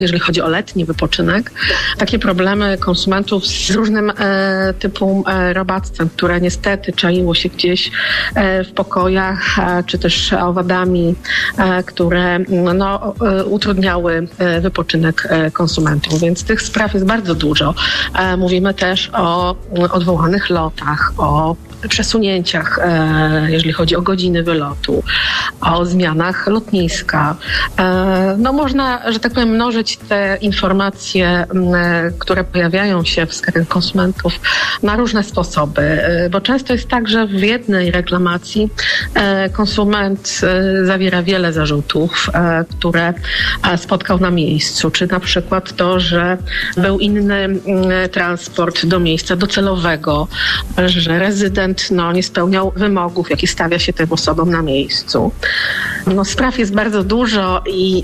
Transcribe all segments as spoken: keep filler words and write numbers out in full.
jeżeli chodzi o letni wypoczynek. Takie problemy konsumentów z różnym e, typu e, robactwem, które niestety czaiło się gdzieś e, w pokojach, e, czy też owadami, e, które no, e, utrudniały e, wypoczynek e, konsumentów. Więc tych spraw jest bardzo dużo. E, mówimy też o odwołanych lotach, o przesunięciach, e, jeżeli chodzi o godziny wylotu, o zmianach lotniska. E, no można, że tak powiem, mnożyć te informacje, m, które pojawiają się w skarbie konsumentów na różne sposoby, e, bo często jest tak, że w jednej reklamacji e, konsument e, zawiera wiele zarzutów, e, które e, spotkał na miejscu, czy na przykład to, że był inny m, transport do miejsca docelowego, że rezydent no, nie spełniał wymogów, jakie stawia się tym osobom na miejscu. No, spraw jest bardzo dużo i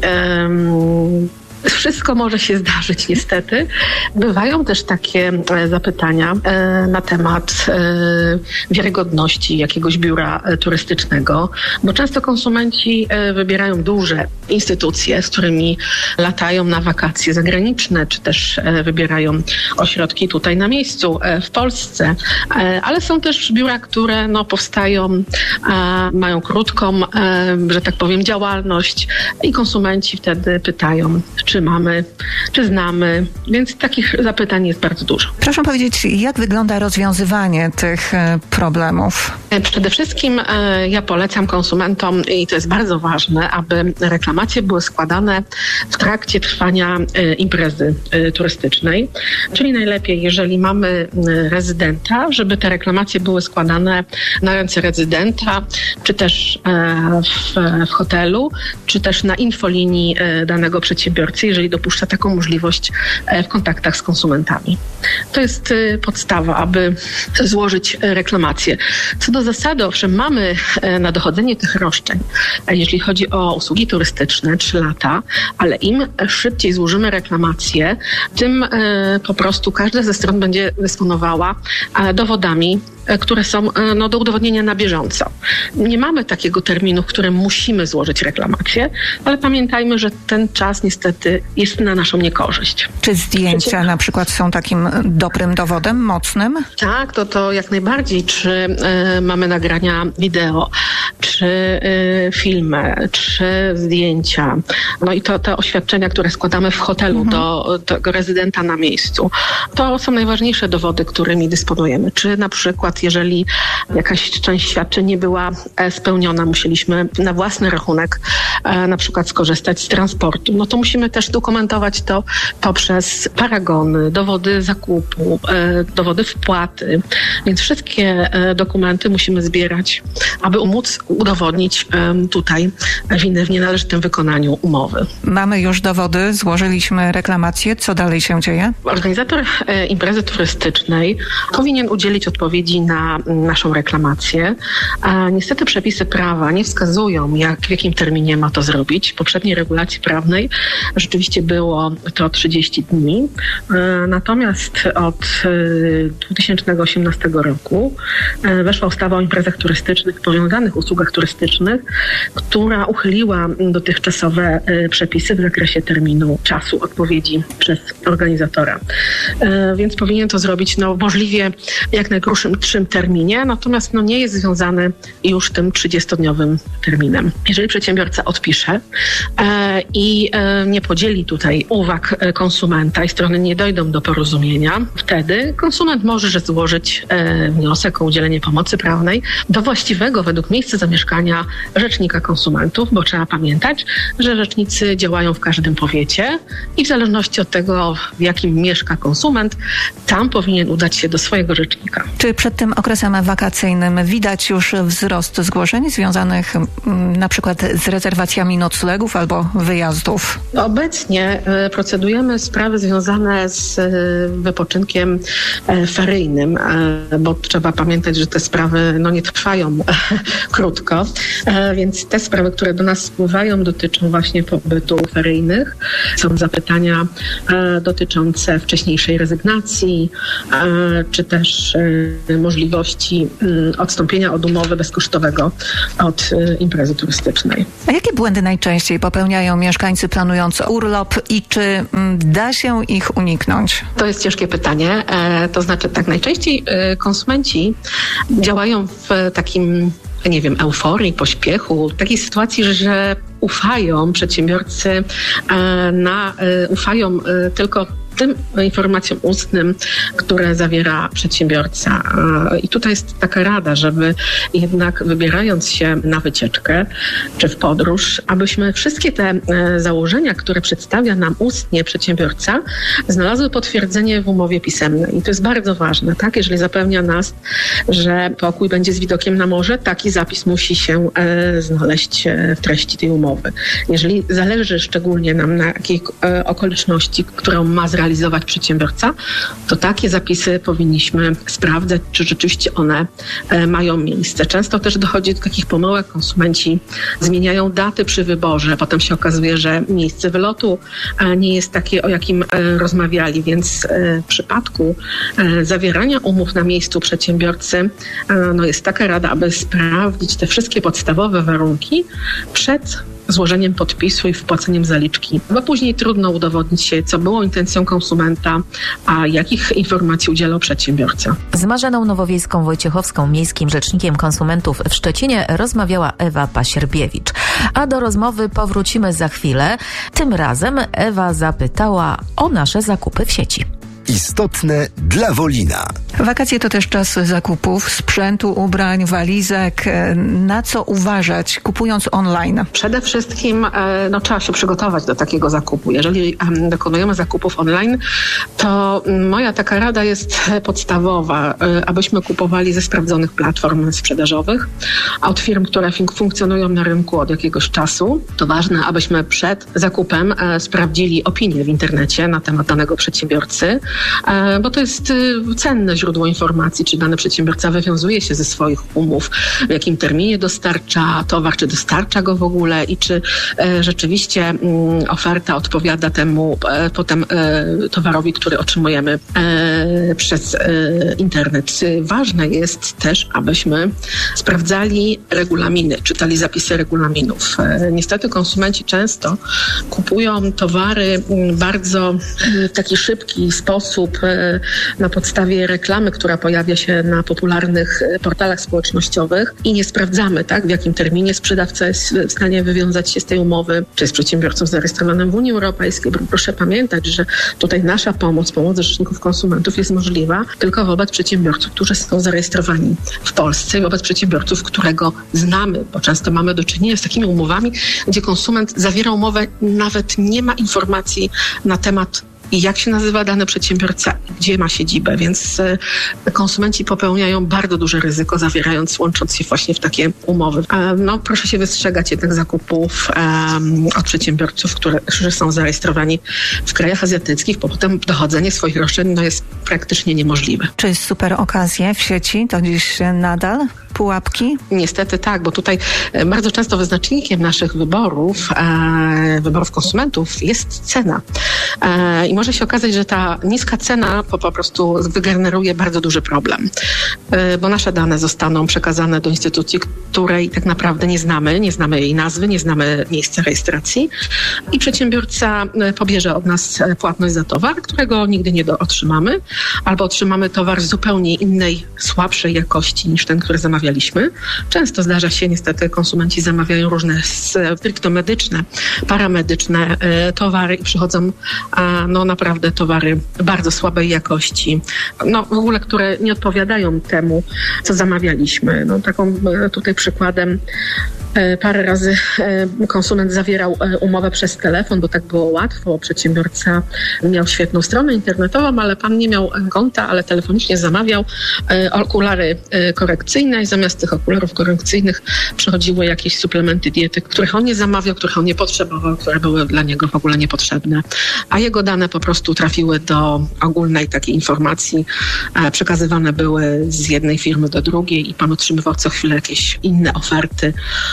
um, wszystko może się zdarzyć niestety. Bywają też takie e, zapytania e, na temat e, wiarygodności jakiegoś biura e, turystycznego, bo często konsumenci e, wybierają duże instytucje, z którymi latają na wakacje zagraniczne, czy też e, wybierają ośrodki tutaj na miejscu e, w Polsce, e, ale są też biura, które no, powstają, e, mają krótką, e, że tak powiem, działalność i konsumenci wtedy pytają, czy mamy, czy znamy, więc takich zapytań jest bardzo dużo. Proszę powiedzieć, jak wygląda rozwiązywanie tych problemów? Przede wszystkim ja polecam konsumentom, i to jest bardzo ważne, aby reklamacje były składane w trakcie trwania imprezy turystycznej, czyli najlepiej, jeżeli mamy rezydenta, żeby te reklamacje były składane na ręce rezydenta, czy też w, w hotelu, czy też na infolinii danego przedsiębiorcy, jeżeli dopuszcza taką możliwość w kontaktach z konsumentami. To jest podstawa, aby złożyć reklamację. Co do zasady, owszem, mamy na dochodzenie tych roszczeń, jeżeli chodzi o usługi turystyczne, trzy lata, ale im szybciej złożymy reklamację, tym po prostu każda ze stron będzie dysponowała dowodami, które są no, do udowodnienia na bieżąco. Nie mamy takiego terminu, w którym musimy złożyć reklamację, ale pamiętajmy, że ten czas niestety jest na naszą niekorzyść. Czy zdjęcia Przecież... na przykład są takim dobrym dowodem, mocnym? Tak, to, to jak najbardziej. Czy y, mamy nagrania wideo, czy y, filmy, czy zdjęcia. No i to te oświadczenia, które składamy w hotelu mhm. do tego rezydenta na miejscu. To są najważniejsze dowody, którymi dysponujemy. Czy na przykład jeżeli jakaś część świadczeń nie była spełniona, musieliśmy na własny rachunek na przykład skorzystać z transportu, no to musimy też dokumentować to poprzez paragony, dowody zakupu, dowody wpłaty. Więc wszystkie dokumenty musimy zbierać, aby móc udowodnić tutaj winę w nienależytym wykonaniu umowy. Mamy już dowody, złożyliśmy reklamację. Co dalej się dzieje? Organizator imprezy turystycznej powinien udzielić odpowiedzi na naszą reklamację. A niestety przepisy prawa nie wskazują, jak, w jakim terminie ma to zrobić. W poprzedniej regulacji prawnej rzeczywiście było to trzydzieści dni. Natomiast od dwa tysiące osiemnastego roku weszła ustawa o imprezach turystycznych, powiązanych usługach turystycznych, która uchyliła dotychczasowe przepisy w zakresie terminu czasu odpowiedzi przez organizatora. Więc powinien to zrobić no, możliwie jak najkrótszym terminie, natomiast no, nie jest związany już tym trzydziestodniowym terminem. Jeżeli przedsiębiorca odpisze e, i e, nie podzieli tutaj uwag konsumenta i strony nie dojdą do porozumienia, wtedy konsument może złożyć e, wniosek o udzielenie pomocy prawnej do właściwego według miejsca zamieszkania rzecznika konsumentów, bo trzeba pamiętać, że rzecznicy działają w każdym powiecie i w zależności od tego, w jakim mieszka konsument, tam powinien udać się do swojego rzecznika. Czy przed tym okresem wakacyjnym widać już wzrost zgłoszeń związanych na przykład z rezerwacjami noclegów albo wyjazdów? Obecnie procedujemy sprawy związane z wypoczynkiem feryjnym, bo trzeba pamiętać, że te sprawy no, nie trwają krótko, więc te sprawy, które do nas spływają, dotyczą właśnie pobytu feryjnych. Są zapytania dotyczące wcześniejszej rezygnacji, czy też możliwości odstąpienia od umowy bezkosztowego od imprezy turystycznej. A jakie błędy najczęściej popełniają mieszkańcy planując urlop i czy da się ich uniknąć? To jest ciężkie pytanie. To znaczy tak, najczęściej konsumenci działają w takim, nie wiem, euforii, pośpiechu, takiej sytuacji, że ufają przedsiębiorcy, na, ufają tylko tym informacjom ustnym, które zawiera przedsiębiorca. I tutaj jest taka rada, żeby jednak wybierając się na wycieczkę czy w podróż, abyśmy wszystkie te założenia, które przedstawia nam ustnie przedsiębiorca, znalazły potwierdzenie w umowie pisemnej. I to jest bardzo ważne, tak? Jeżeli zapewnia nas, że pokój będzie z widokiem na morze, taki zapis musi się znaleźć w treści tej umowy. Jeżeli zależy szczególnie nam na jakiej okoliczności, którą ma zrealizować realizować przedsiębiorca, to takie zapisy powinniśmy sprawdzać, czy rzeczywiście one e, mają miejsce. Często też dochodzi do takich pomyłek. Konsumenci zmieniają daty przy wyborze. Potem się okazuje, że miejsce wylotu e, nie jest takie, o jakim e, rozmawiali, więc e, w przypadku e, zawierania umów na miejscu przedsiębiorcy e, no jest taka rada, aby sprawdzić te wszystkie podstawowe warunki przed złożeniem podpisu i wpłaceniem zaliczki, bo później trudno udowodnić się, co było intencją konsumenta, a jakich informacji udzielał przedsiębiorca. Z Marzeną Nowowiejską-Wojciechowską, miejskim rzecznikiem konsumentów w Szczecinie, rozmawiała Ewa Pasierbiewicz. A do rozmowy powrócimy za chwilę. Tym razem Ewa zapytała o nasze zakupy w sieci. Istotne dla Wolina. Wakacje to też czas zakupów, sprzętu, ubrań, walizek. Na co uważać, kupując online? Przede wszystkim no, trzeba się przygotować do takiego zakupu. Jeżeli um, dokonujemy zakupów online, to moja taka rada jest podstawowa, abyśmy kupowali ze sprawdzonych platform sprzedażowych, a od firm, które fun- funkcjonują na rynku od jakiegoś czasu. To ważne, abyśmy przed zakupem e, sprawdzili opinię w internecie na temat danego przedsiębiorcy, bo to jest cenne źródło informacji, czy dany przedsiębiorca wywiązuje się ze swoich umów, w jakim terminie dostarcza towar, czy dostarcza go w ogóle i czy rzeczywiście oferta odpowiada temu potem towarowi, który otrzymujemy przez internet. Ważne jest też, abyśmy sprawdzali regulaminy, czytali zapisy regulaminów. Niestety konsumenci często kupują towary bardzo w taki szybki sposób, na podstawie reklamy, która pojawia się na popularnych portalach społecznościowych i nie sprawdzamy, tak, w jakim terminie sprzedawca jest w stanie wywiązać się z tej umowy, czy jest przedsiębiorcą zarejestrowanym w Unii Europejskiej. Proszę pamiętać, że tutaj nasza pomoc, pomoc rzeczników konsumentów jest możliwa tylko wobec przedsiębiorców, którzy są zarejestrowani w Polsce, wobec przedsiębiorców, którego znamy, bo często mamy do czynienia z takimi umowami, gdzie konsument zawiera umowę, nawet nie ma informacji na temat i jak się nazywa dany przedsiębiorca, gdzie ma siedzibę, więc konsumenci popełniają bardzo duże ryzyko, zawierając, łącząc się właśnie w takie umowy. No, proszę się wystrzegać jednak zakupów um, od przedsiębiorców, które, którzy są zarejestrowani w krajach azjatyckich, bo potem dochodzenie swoich roszczeń no, jest praktycznie niemożliwe. Czy super okazje w sieci to dziś nadal pułapki? Niestety tak, bo tutaj bardzo często wyznacznikiem naszych wyborów, e, wyborów konsumentów jest cena. E, I może się okazać, że ta niska cena po, po prostu wygeneruje bardzo duży problem, e, bo nasze dane zostaną przekazane do instytucji, której tak naprawdę nie znamy, nie znamy jej nazwy, nie znamy miejsca rejestracji i przedsiębiorca pobierze od nas płatność za towar, którego nigdy nie do, otrzymamy, albo otrzymamy towar zupełnie innej, słabszej jakości niż ten, który zamawialiśmy. Często zdarza się, niestety konsumenci zamawiają różne stricte medyczne, paramedyczne e, towary i przychodzą a, no naprawdę towary bardzo słabej jakości, no w ogóle, które nie odpowiadają temu, co zamawialiśmy. No taką e, tutaj przykładem e, parę razy e, konsument zawierał e, umowę przez telefon, bo tak było łatwo. Przedsiębiorca miał świetną stronę internetową, ale pan nie miał konta, ale telefonicznie zamawiał e, okulary e, korekcyjne i zamiast tych okularów korekcyjnych przychodziły jakieś suplementy diety, których on nie zamawiał, których on nie potrzebował, które były dla niego w ogóle niepotrzebne. A jego dane po prostu trafiły do ogólnej takiej informacji, e, przekazywane były z jednej firmy do drugiej i pan otrzymywał co chwilę jakieś inne oferty,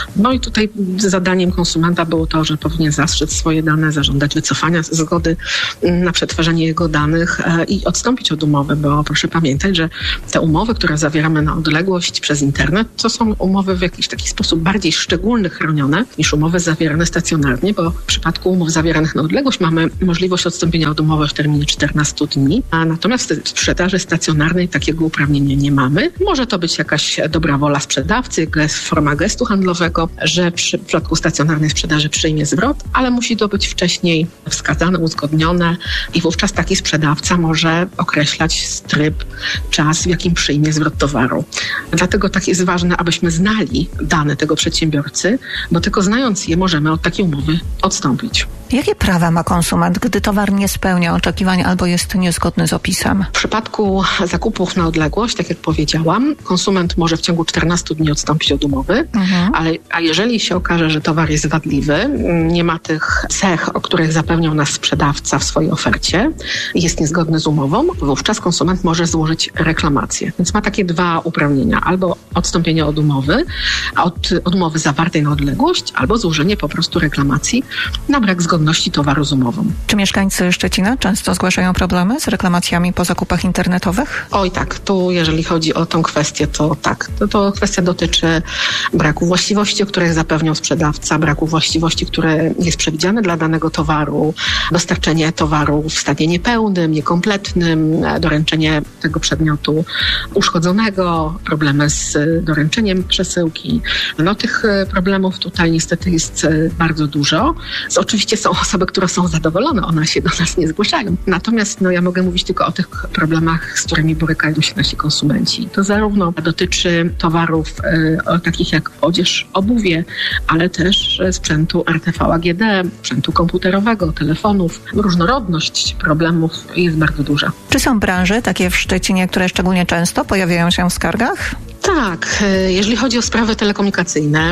No i tutaj zadaniem konsumenta było to, że powinien zastrzec swoje dane, zażądać wycofania zgody na przetwarzanie jego danych i odstąpić od umowy, bo proszę pamiętać, że te umowy, które zawieramy na odległość przez internet, to są umowy w jakiś taki sposób bardziej szczególny chronione niż umowy zawierane stacjonarnie, bo w przypadku umów zawieranych na odległość mamy możliwość odstąpienia od umowy w terminie czternastu dni, a natomiast w sprzedaży stacjonarnej takiego uprawnienia nie mamy. Może to być jakaś dobra wola sprzedawcy, forma gestu handlowego, że przy przypadku stacjonarnej sprzedaży przyjmie zwrot, ale musi to być wcześniej wskazane, uzgodnione i wówczas taki sprzedawca może określać tryb, czas, w jakim przyjmie zwrot towaru. Dlatego tak jest ważne, abyśmy znali dane tego przedsiębiorcy, bo tylko znając je możemy od takiej umowy odstąpić. Jakie prawa ma konsument, gdy towar nie spełnia oczekiwań albo jest niezgodny z opisem? W przypadku zakupów na odległość, tak jak powiedziałam, konsument może w ciągu czternastu dni odstąpić od umowy, mhm. ale a jeżeli się okaże, że towar jest wadliwy, nie ma tych cech, o których zapewniał nas sprzedawca w swojej ofercie, jest niezgodny z umową, wówczas konsument może złożyć reklamację. Więc ma takie dwa uprawnienia. Albo odstąpienie od umowy, od umowy zawartej na odległość, albo złożenie po prostu reklamacji na brak zgodności towaru z umową. Czy mieszkańcy Szczecina często zgłaszają problemy z reklamacjami po zakupach internetowych? Oj tak, tu jeżeli chodzi o tą kwestię, to tak. To, to kwestia dotyczy braku właściwości, o których zapewniał sprzedawca, braku właściwości, które jest przewidziane dla danego towaru, dostarczenie towaru w stanie niepełnym, niekompletnym, doręczenie tego przedmiotu uszkodzonego, problemy z doręczeniem przesyłki. No tych problemów tutaj niestety jest bardzo dużo. Oczywiście są osoby, które są zadowolone, one się do nas nie zgłaszają. Natomiast no, ja mogę mówić tylko o tych problemach, z którymi borykają się nasi konsumenci. To zarówno dotyczy towarów e, takich jak odzież, obuwie, ale też sprzętu R T V A G D, sprzętu komputerowego, telefonów. Różnorodność problemów jest bardzo duża. Czy są branże takie w Szczecinie, które szczególnie często pojawiają się w skargach? Tak, jeżeli chodzi o sprawy telekomunikacyjne,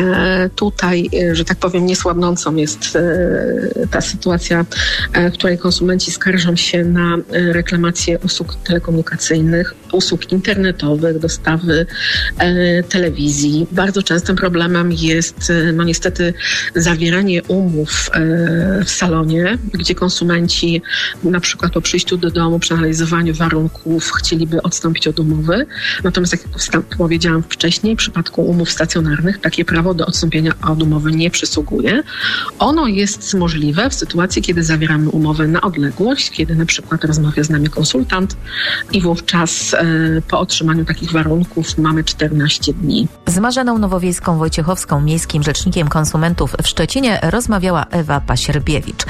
tutaj, że tak powiem, niesłabnącą jest ta sytuacja, w której konsumenci skarżą się na reklamację usług telekomunikacyjnych, usług internetowych, dostawy telewizji. Bardzo częstym problemem jest no niestety zawieranie umów w salonie, gdzie konsumenci na przykład po przyjściu do domu, przeanalizowaniu warunków chcieliby odstąpić od umowy. Natomiast jak powiedziałam wcześniej, w przypadku umów stacjonarnych takie prawo do odstąpienia od umowy nie przysługuje. Ono jest możliwe w sytuacji, kiedy zawieramy umowę na odległość, kiedy na przykład rozmawia z nami konsultant i wówczas e, po otrzymaniu takich warunków mamy czternaście dni. Z Marzeną Nowowiejską-Wojciechowską, miejskim rzecznikiem konsumentów w Szczecinie, rozmawiała Ewa Pasierbiewicz.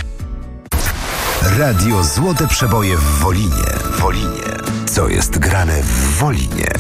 Radio Złote Przeboje w Wolinie. Wolinie. Co jest grane w Wolinie?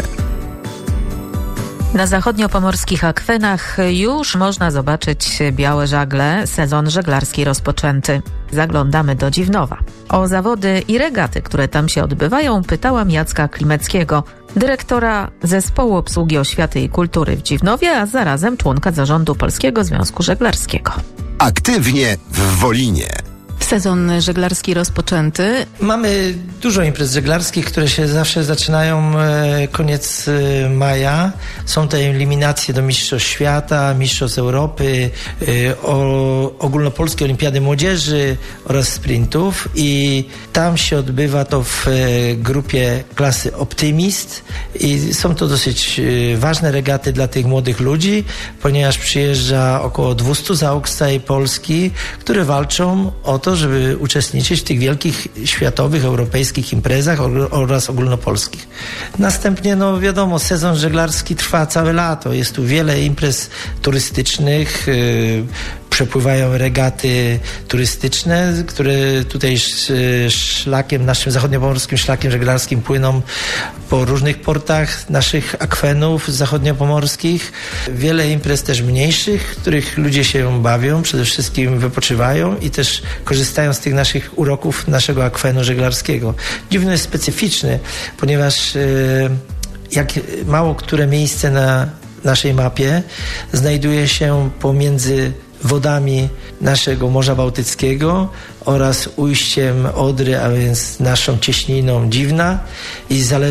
Na zachodniopomorskich akwenach już można zobaczyć białe żagle. Sezon żeglarski rozpoczęty. Zaglądamy do Dziwnowa. O zawody i regaty, które tam się odbywają, pytałam Jacka Klimeckiego, dyrektora Zespołu Obsługi Oświaty i Kultury w Dziwnowie, a zarazem członka zarządu Polskiego Związku Żeglarskiego. Aktywnie w Wolinie. Sezon żeglarski rozpoczęty. Mamy dużo imprez żeglarskich, które się zawsze zaczynają e, koniec e, maja. Są te eliminacje do Mistrzostw Świata, Mistrzostw Europy, e, o, Ogólnopolskiej Olimpiady Młodzieży oraz sprintów i tam się odbywa to w e, grupie klasy Optymist i są to dosyć e, ważne regaty dla tych młodych ludzi, ponieważ przyjeżdża około dwieście załóg z całej Polski, które walczą o to, żeby uczestniczyć w tych wielkich światowych, europejskich imprezach oraz ogólnopolskich. Następnie, no wiadomo, sezon żeglarski trwa całe lato. Jest tu wiele imprez turystycznych, yy, przepływają regaty turystyczne, które tutaj szlakiem, naszym zachodniopomorskim szlakiem żeglarskim płyną po różnych portach naszych akwenów zachodniopomorskich. Wiele imprez też mniejszych, w których ludzie się bawią, przede wszystkim wypoczywają i też korzystają z tych naszych uroków naszego akwenu żeglarskiego. Dziwno jest specyficzny, ponieważ jak mało które miejsce na naszej mapie znajduje się pomiędzy wodami naszego Morza Bałtyckiego oraz ujściem Odry, a więc naszą cieśniną Dziwna i zalewem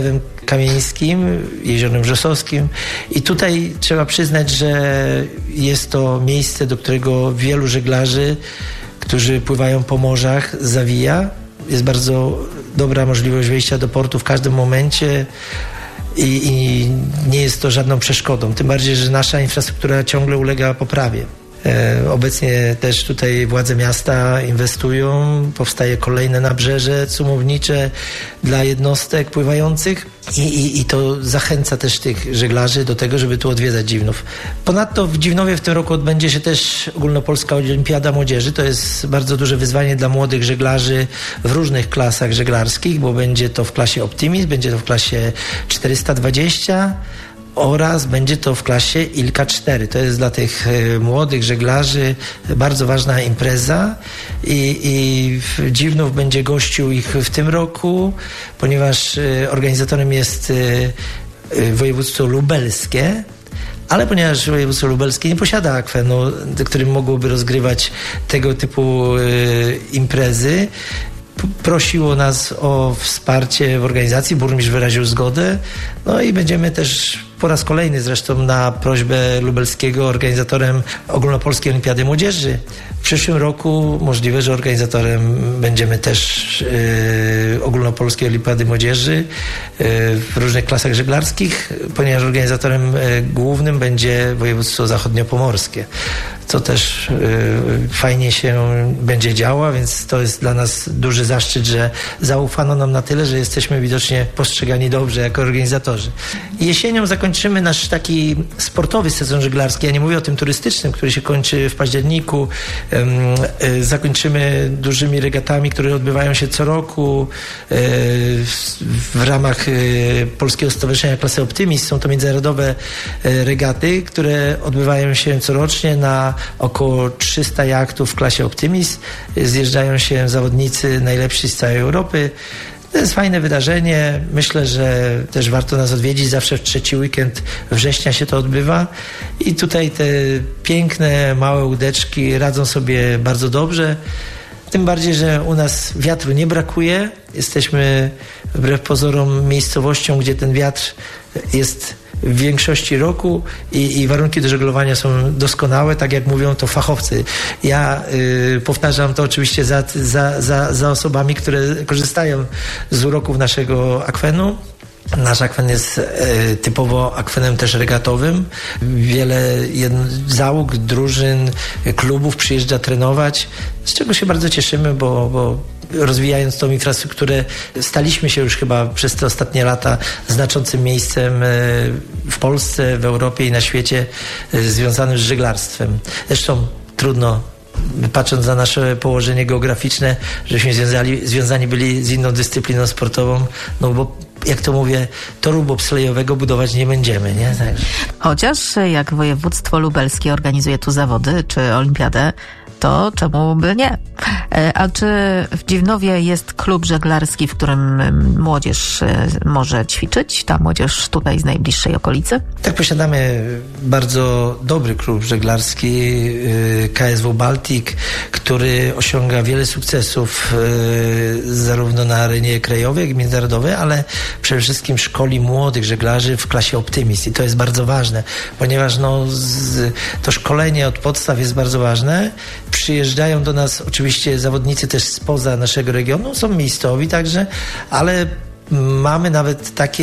Kamieńskim, Jeziorem Wrzosowskim i tutaj trzeba przyznać, że jest to miejsce, do którego wielu żeglarzy, którzy pływają po morzach, zawija. Jest bardzo dobra możliwość wejścia do portu w każdym momencie i, i nie jest to żadną przeszkodą. Tym bardziej, że nasza infrastruktura ciągle ulega poprawie. E, obecnie też tutaj władze miasta inwestują, powstaje kolejne nabrzeże cumownicze dla jednostek pływających i, i, i to zachęca też tych żeglarzy do tego, żeby tu odwiedzać Dziwnów. Ponadto w Dziwnowie w tym roku odbędzie się też ogólnopolska olimpiada młodzieży. To jest bardzo duże wyzwanie dla młodych żeglarzy w różnych klasach żeglarskich, bo będzie to w klasie Optimist, będzie to w klasie czterysta dwadzieścia oraz będzie to w klasie Ilka cztery. To jest dla tych młodych żeglarzy bardzo ważna impreza i, i Dziwnów będzie gościł ich w tym roku, ponieważ organizatorem jest województwo lubelskie, ale ponieważ województwo lubelskie nie posiada akwenu, którym mogłoby rozgrywać tego typu imprezy, prosiło nas o wsparcie w organizacji, burmistrz wyraził zgodę, no i będziemy też po raz kolejny zresztą na prośbę lubelskiego organizatorem ogólnopolskiej olimpiady młodzieży. W przyszłym roku możliwe, że organizatorem będziemy też yy, ogólnopolskiej olimpiady młodzieży yy, w różnych klasach żeglarskich, ponieważ organizatorem yy, głównym będzie województwo zachodniopomorskie, co też yy, fajnie się będzie działo, więc to jest dla nas duży zaszczyt, że zaufano nam na tyle, że jesteśmy widocznie postrzegani dobrze jako organizatorzy. Jesienią zakończymy nasz taki sportowy sezon żeglarski. Ja nie mówię o tym turystycznym, który się kończy w październiku. Zakończymy dużymi regatami, które odbywają się co roku w ramach Polskiego Stowarzyszenia Klasy Optimist. Są to międzynarodowe regaty, które odbywają się corocznie na około trzysta jachtów w klasie Optimist. Zjeżdżają się zawodnicy najlepsi z całej Europy. To jest fajne wydarzenie. Myślę, że też warto nas odwiedzić. Zawsze w trzeci weekend września się to odbywa. I tutaj te piękne, małe łódeczki radzą sobie bardzo dobrze. Tym bardziej, że u nas wiatru nie brakuje. Jesteśmy wbrew pozorom miejscowością, gdzie ten wiatr jest w większości roku i, i warunki do żeglowania są doskonałe, tak jak mówią to fachowcy. Ja y, powtarzam to oczywiście za, za, za, za osobami, które korzystają z uroków naszego akwenu. Nasz akwen jest e, typowo akwenem też regatowym. Wiele jedno, załóg, drużyn, klubów przyjeżdża trenować, z czego się bardzo cieszymy, bo, bo rozwijając tą infrastrukturę staliśmy się już chyba przez te ostatnie lata znaczącym miejscem w Polsce, w Europie i na świecie związanym z żeglarstwem. Zresztą trudno, patrząc na nasze położenie geograficzne, żeśmy związali, związani byli z inną dyscypliną sportową, no bo jak to mówię, toru bobslejowego budować nie będziemy, nie? Także. Chociaż jak województwo lubelskie organizuje tu zawody czy olimpiadę, to czemu by nie? A czy w Dziwnowie jest klub żeglarski, w którym młodzież może ćwiczyć? Ta młodzież tutaj z najbliższej okolicy? Tak, posiadamy bardzo dobry klub żeglarski K S W Baltic, który osiąga wiele sukcesów zarówno na arenie krajowej, jak i międzynarodowej, ale przede wszystkim szkoli młodych żeglarzy w klasie Optimist i to jest bardzo ważne, ponieważ no, z, to szkolenie od podstaw jest bardzo ważne. Przyjeżdżają do nas oczywiście zawodnicy też spoza naszego regionu, są miejscowi także, ale mamy nawet takie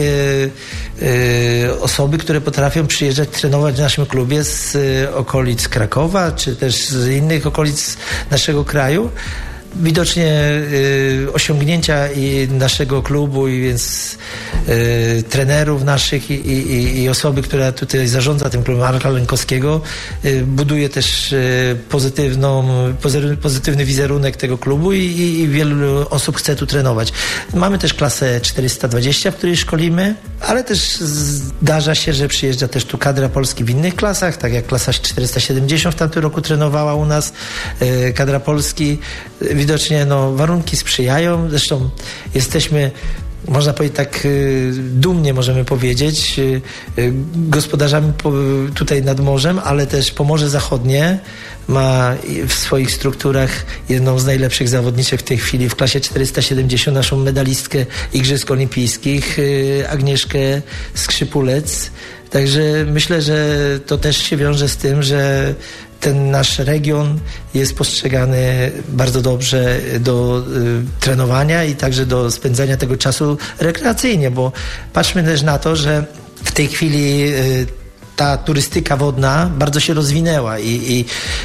y, osoby, które potrafią przyjeżdżać, trenować w naszym klubie z y, okolic Krakowa, czy też z innych okolic naszego kraju. Widocznie y, osiągnięcia i naszego klubu i więc y, trenerów naszych i, i, i osoby, która tutaj zarządza tym klubem, Arka Lękowskiego, y, buduje też y, pozytywną, pozytywny wizerunek tego klubu i, i wielu osób chce tu trenować. Mamy też klasę czterysta dwadzieścia, w której szkolimy, ale też zdarza się, że przyjeżdża też tu kadra Polski w innych klasach, tak jak klasa czterysta siedemdziesiąt w tamtym roku trenowała u nas, y, kadra Polski. Widocznie no, warunki sprzyjają, zresztą jesteśmy można powiedzieć tak y, dumnie możemy powiedzieć, y, y, gospodarzami po, tutaj nad morzem, ale też Pomorze Zachodnie ma w swoich strukturach jedną z najlepszych zawodniczek w tej chwili w klasie czterysta siedemdziesiąt, naszą medalistkę Igrzysk Olimpijskich, y, Agnieszkę Skrzypulec. Także myślę, że to też się wiąże z tym, że ten nasz region jest postrzegany bardzo dobrze do y, trenowania i także do spędzania tego czasu rekreacyjnie, bo patrzmy też na to, że w tej chwili y, ta turystyka wodna bardzo się rozwinęła i, i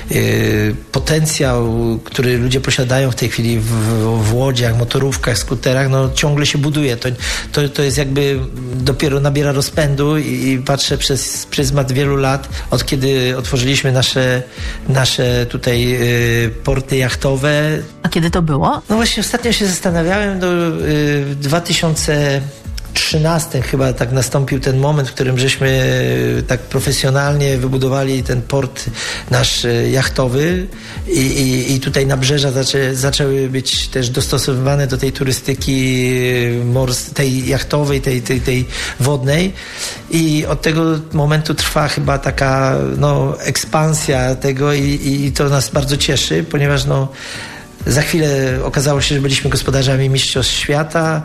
y, potencjał, który ludzie posiadają w tej chwili w, w łodziach, motorówkach, skuterach, no ciągle się buduje. To, to, to jest jakby dopiero nabiera rozpędu i, i patrzę przez pryzmat wielu lat, od kiedy otworzyliśmy nasze, nasze tutaj y, porty jachtowe. A kiedy to było? No właśnie ostatnio się zastanawiałem, do y, w dwa tysiące trzynastym chyba tak nastąpił ten moment, w którym żeśmy tak profesjonalnie wybudowali ten port nasz jachtowy i, i, i tutaj nabrzeża zaczę, zaczęły być też dostosowywane do tej turystyki mors, tej jachtowej, tej, tej, tej wodnej i od tego momentu trwa chyba taka no, ekspansja tego i, i to nas bardzo cieszy, ponieważ no za chwilę okazało się, że byliśmy gospodarzami Mistrzostw Świata.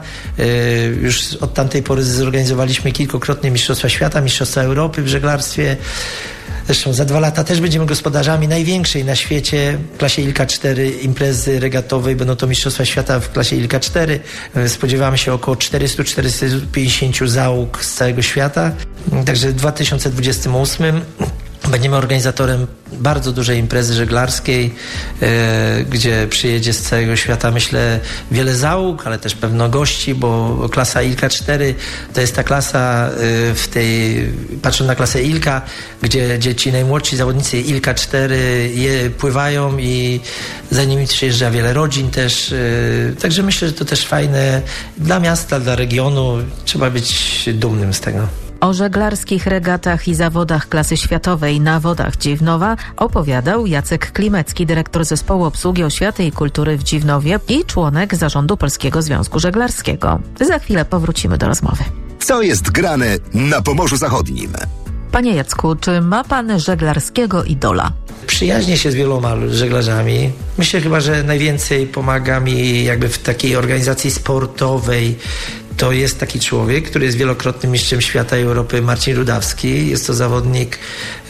Już od tamtej pory zorganizowaliśmy kilkukrotnie Mistrzostwa Świata, Mistrzostwa Europy w żeglarstwie. Zresztą za dwa lata też będziemy gospodarzami największej na świecie w klasie Ilka cztery imprezy regatowej. Będą to Mistrzostwa Świata w klasie Ilka cztery. Spodziewamy się około czterysta do czterystu pięćdziesięciu załóg z całego świata. Także w dwa tysiące dwudziestym ósmym będziemy organizatorem bardzo dużej imprezy żeglarskiej, e, gdzie przyjedzie z całego świata, myślę, wiele załóg, ale też pewno gości, bo klasa Ilka cztery to jest ta klasa e, w tej, patrząc na klasę Ilka, gdzie dzieci najmłodsi zawodnicy Ilka cztery je pływają i za nimi przyjeżdża wiele rodzin też. E, także myślę, że to też fajne dla miasta, dla regionu. Trzeba być dumnym z tego. O żeglarskich regatach i zawodach klasy światowej na wodach Dziwnowa opowiadał Jacek Klimecki, dyrektor Zespołu Obsługi Oświaty i Kultury w Dziwnowie i członek Zarządu Polskiego Związku Żeglarskiego. Za chwilę powrócimy do rozmowy. Co jest grane na Pomorzu Zachodnim? Panie Jacku, czy ma pan żeglarskiego idola? Przyjaźnię się z wieloma żeglarzami. Myślę chyba, że najwięcej pomaga mi jakby w takiej organizacji sportowej. To jest taki człowiek, który jest wielokrotnym mistrzem świata i Europy, Marcin Rudawski. Jest to zawodnik e,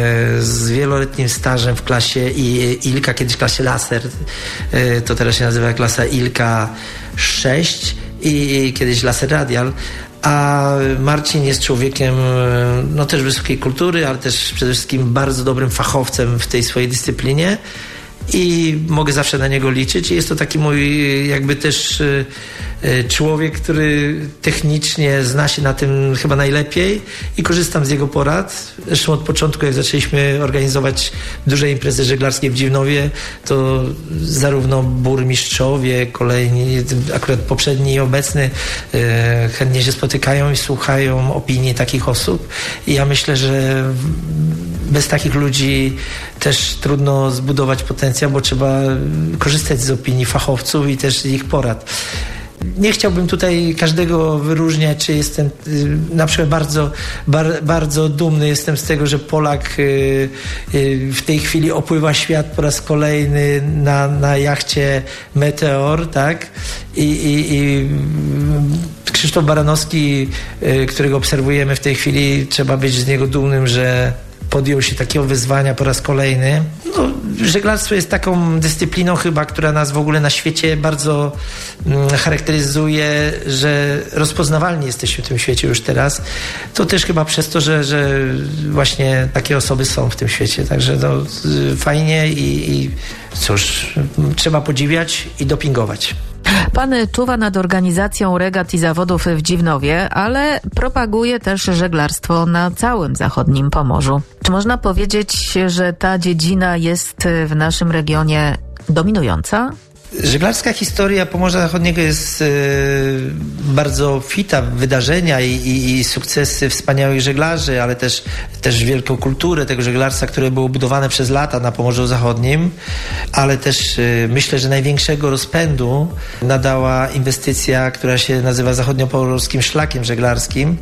z wieloletnim stażem w klasie I, Ilka, kiedyś w klasie Laser. E, to teraz się nazywa klasa Ilka sześć i, i kiedyś Laser Radial. A Marcin jest człowiekiem no też wysokiej kultury, ale też przede wszystkim bardzo dobrym fachowcem w tej swojej dyscyplinie i mogę zawsze na niego liczyć. I jest to taki mój jakby też człowiek, który technicznie zna się na tym chyba najlepiej i korzystam z jego porad. Zresztą od początku, jak zaczęliśmy organizować duże imprezy żeglarskie w Dziwnowie, to zarówno burmistrzowie, kolejni, akurat poprzedni i obecny, e, chętnie się spotykają i słuchają opinii takich osób. I ja myślę, że bez takich ludzi też trudno zbudować potencjał, bo trzeba korzystać z opinii fachowców i też z ich porad. Nie chciałbym tutaj każdego wyróżniać, czy jestem na przykład bardzo, bar, bardzo dumny jestem z tego, że Polak w tej chwili opływa świat po raz kolejny na, na jachcie Meteor, tak? I, i, i Krzysztof Baranowski, którego obserwujemy w tej chwili, trzeba być z niego dumnym, że podjął się takiego wyzwania po raz kolejny. No, żeglarstwo jest taką dyscypliną chyba, która nas w ogóle na świecie bardzo mm, charakteryzuje, że rozpoznawalni jesteśmy w tym świecie już teraz. To też chyba przez to, że, że właśnie takie osoby są w tym świecie. Także no, fajnie i, i cóż, trzeba podziwiać i dopingować. Pan czuwa nad organizacją regat i zawodów w Dziwnowie, ale propaguje też żeglarstwo na całym zachodnim Pomorzu. Czy można powiedzieć, że ta dziedzina jest w naszym regionie dominująca? Żeglarska historia Pomorza Zachodniego jest e, bardzo fita, wydarzenia i, i, i sukcesy wspaniałych żeglarzy, ale też, też wielką kulturę tego żeglarstwa, które było budowane przez lata na Pomorzu Zachodnim, ale też e, myślę, że największego rozpędu nadała inwestycja, która się nazywa Zachodniopomorskim Szlakiem Żeglarskim.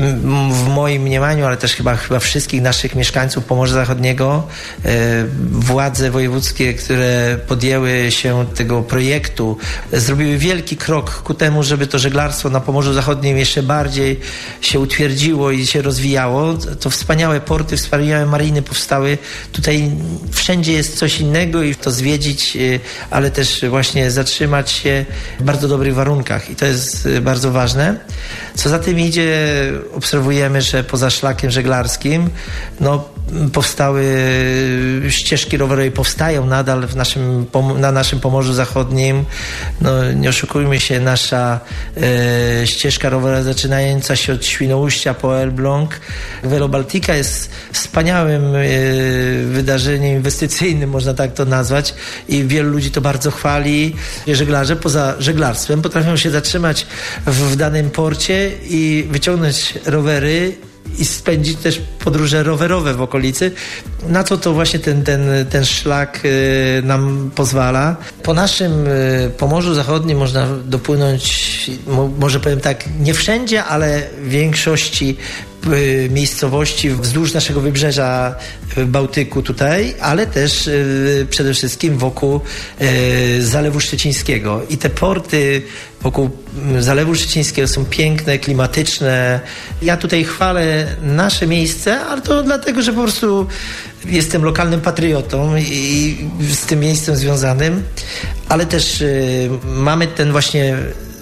W moim mniemaniu, ale też chyba, chyba wszystkich naszych mieszkańców Pomorza Zachodniego, e, władze wojewódzkie, które podjęły się tego projektu, zrobiły wielki krok ku temu, żeby to żeglarstwo na Pomorzu Zachodnim jeszcze bardziej się utwierdziło i się rozwijało. To wspaniałe porty, wspaniałe mariny powstały. Tutaj wszędzie jest coś innego i to zwiedzić, ale też właśnie zatrzymać się w bardzo dobrych warunkach i to jest bardzo ważne. Co za tym idzie, obserwujemy, że poza szlakiem żeglarskim no, powstały ścieżki rowerowe i powstają nadal w naszym, na naszym Pomorzu Zachodnim. No, nie oszukujmy się, nasza e, ścieżka rowerowa zaczynająca się od Świnoujścia po Elbląg. Velo Baltica jest wspaniałym e, wydarzeniem inwestycyjnym, można tak to nazwać, i wielu ludzi to bardzo chwali. Żeglarze poza żeglarstwem potrafią się zatrzymać w, w danym porcie i wyciągnąć rowery i spędzić też podróże rowerowe w okolicy. Na co to właśnie ten, ten, ten szlak y, nam pozwala. Po naszym y, Pomorzu Zachodnim można dopłynąć, mo, może powiem tak, nie wszędzie, ale w większości y, miejscowości wzdłuż naszego wybrzeża Bałtyku tutaj, ale też y, przede wszystkim wokół y, Zalewu Szczecińskiego. I te porty wokół Zalewu Szczecińskiego są piękne, klimatyczne. Ja tutaj chwalę nasze miejsce, ale to dlatego, że po prostu jestem lokalnym patriotą i z tym miejscem związanym, ale też y, mamy ten właśnie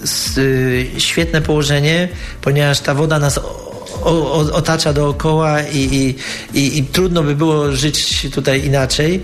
y, świetne położenie, ponieważ ta woda nas o, o, otacza dookoła i, i, i, i trudno by było żyć tutaj inaczej.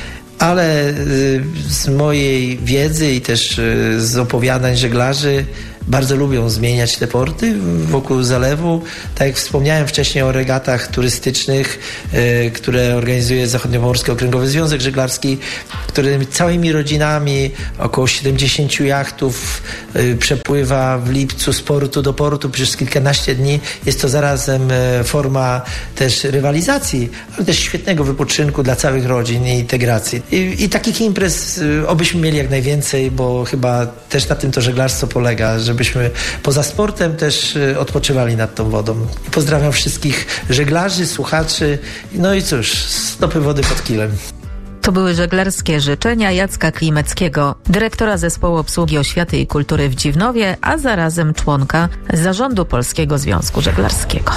Ale z mojej wiedzy i też z opowiadań żeglarzy bardzo lubią zmieniać te porty wokół zalewu. Tak jak wspomniałem wcześniej o regatach turystycznych, y, które organizuje Zachodniopomorski Okręgowy Związek Żeglarski, który całymi rodzinami, około siedemdziesięciu jachtów y, przepływa w lipcu z portu do portu przez kilkanaście dni. Jest to zarazem y, forma też rywalizacji, ale też świetnego wypoczynku dla całych rodzin i integracji. I, i takich imprez y, obyśmy mieli jak najwięcej, bo chyba też na tym to żeglarstwo polega, żebyśmy poza sportem też odpoczywali nad tą wodą. I pozdrawiam wszystkich żeglarzy, słuchaczy. No i cóż, stopy wody pod kilem. To były żeglarskie życzenia Jacka Klimeckiego, dyrektora Zespołu Obsługi Oświaty i Kultury w Dziwnowie, a zarazem członka Zarządu Polskiego Związku Żeglarskiego.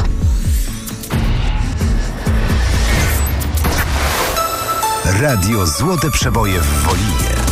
Radio Złote Przeboje w Wolinie.